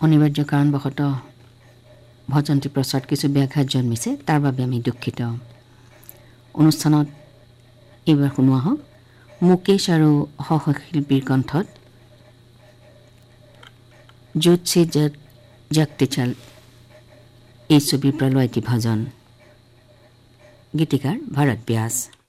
অনিবাৰ্য কাৰণবশতঃ ভজনটি প্ৰচাৰত কিছু ব্যাঘাত জন্মিছে, তাৰ বাবে আমি দুখিত। অনুষ্ঠানত এইবাৰ শুনোৱা হওক মুকেশ আৰু সহশিল্পীৰ কণ্ঠত য'ত সে জাগতে চাল এই ছবিৰ পৰা লোৱা এটি ভজন। গীতিকাৰ ভাৰত ব্যাস।